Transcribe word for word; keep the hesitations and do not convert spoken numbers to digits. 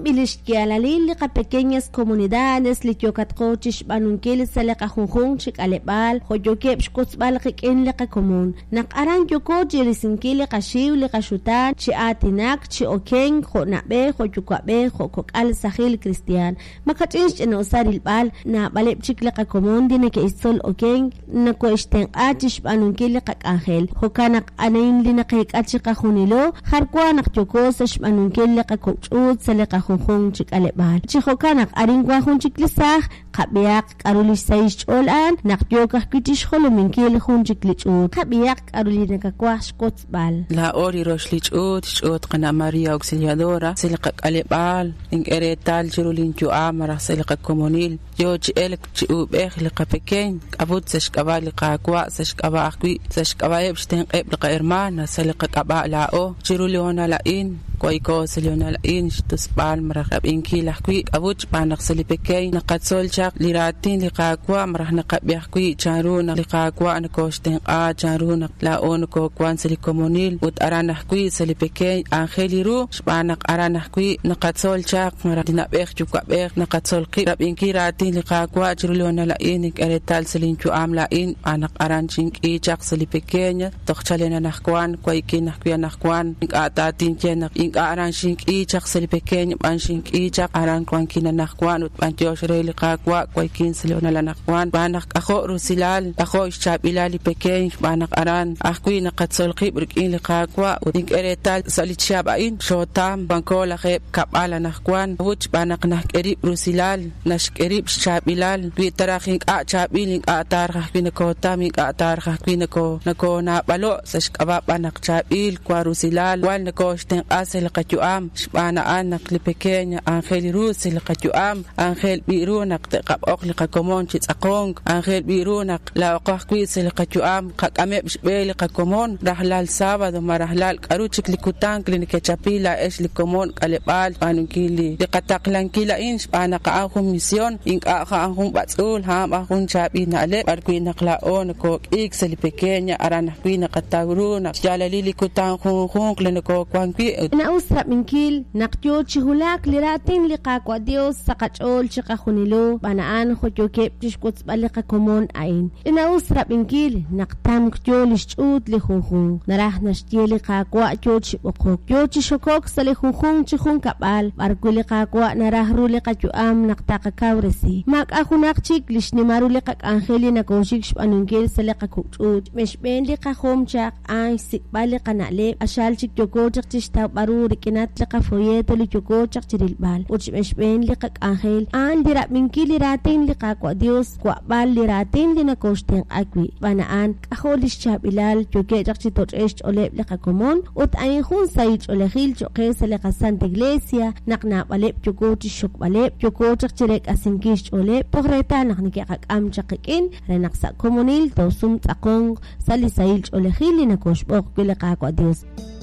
bilishkialalil liqa pequeñas comunidades lityokatqochish banunkil saliqa junjun chikalebal hoyokeb shkotsbal qik'in liqa común naqaran yokochi risinkil liqa shiw liqa shutan chi atinak chi okeng jonabe hoyukabe hokokal sahil cristian makachin ch'enosar ilbal na baleb chik liqa común dine ke isol okeng nako ishten achish banunkil liqa k'angel hokanak anayin linaqeqachiqa junilo harkwa naqyokos shbanunkil liqa kokch'ut saliqa junjun chikalebal chihokanak aringwa jun chiklisaj qabiaq qarulish sayish ch'ol'an naqyokaj kitish jolominkil jun chiklich'ut qabiaq qarulinaka kwaj shkotzbal la ori rosh lich'ut ch'ut qana María Auxiliadora siliqa kalebal ingeretal chirulin chuamara siliqa comunil yo ch'elek ch'ubej liqa pequeñ abut sashkaba liqa kwa sashkaba akwi sashkaba ebshten qeb liqa hermana siliqa qaba la o chirulona la in koiko seliona la in shtusbal maraqab inkila kwi abuch panak selipekay naqatsol chaq liratin liqaqwa maraq naqabiaq kwi charuna liqaqwa nakoshten a charuna la on ko kwan selikomonil ut aranah kwi selipekay angeliru shpanak aranah kwi naqatsol chaq maraq dinabek chukabek naqatsol qirab inkiratin liqaqwa chirulona la in eretal selinchu amla in anak aranchin i chaq selipekay toqchalena naqwan koikin naqwa naqwan atatin kenak aran shinki chaq sel pequeño ban shinki chaq aran kwan kina nakwan ut ban joshre liqaqwa kwaikin selona la nakwan banak ajo rusilal ajo chabilali pequeño banak aran akwi naqatsol qibrkin liqaqwa ut eretal salichabain shotam bankola kheb kabala nakwan uch banak nakeri rusilal nashkeri chabilal wi tarahin a chabilin a tarha kwina ko tami a tarha kwina ko nako na balo sashkaba banak chabil kwa rusilal wal nako shten لقجوام شبانا أنا كليبكينيا أنخيل روسي لقجوام أنخيل بيرونك تقاب أخلق كمون شيت أقونك أنخيل بيرونك لا أقاه كويس لقجوام كأمي بشبه لقكمون رحلال سابا ثم رحلال كاروتشك لكوتان كلينيكا شابيلا إيش لكمون كالبال بانوكيلي لقتاقلان كيلا إنش بانا قاهم ميسيون إنك أخاهم باتسول هام أخون شابينا ألي باركوين نقلاؤون كوك إيكس لبكينيا أرانا كوين قتاقرونا جالالي لكوتان خون خون كلينيكو كوانكوي نأوسرا منكيل نقتيو تشهولاك لراتين لقاك وديوس سقاطول شقا خونيلو بانaan خوتيوكيب تشكوتس بالقا كومون عين نأوسرا منكيل نقتام كتيو لشتوت لخونخون نراح نشتي لقاك واتيو تشبقوك يو تشكوك سلخونخون تشخون كبال باركو لقاك ونراح رو لقا جوام نقتاق كاورسي ماك اخو ناقشيك لشنمارو لقاك انخيلي نكوشيك شبانونكيل سلقا كوتشوت مش بين لقا خومشاق آن سيقبال لقا نعليب أشالشيك جوكو تشتاو بارو ركنات لقا فويتو لجوكو تشتري البال وتشمش بين لقاك انخيل آن دراء منكي لراتين لقاك وديوس كوابال لراتين لنكوشتين اكوي بانaan اخو لشاب إلال جوكي تشتي توتشيش أوليب لقا كومون وتأين خون سايج أوليخيل جوكيس لقا سانتا إغليسيا نقنا باليب جوكو تشوك باليب جوكو تشتريك أسنكيش أوليب بغريتا نقنكي قاك أم شقيقين رنقسا كومونيل توسوم تاقونغ سالي سايج أوليخيل لنكوش بوغ بلقاك وديوس